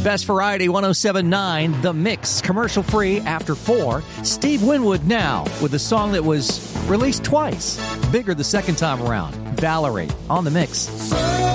Best Variety 107.9, The Mix, commercial free after 4. Steve Winwood now with a song that was released twice. Bigger the second time around. Valerie on The Mix.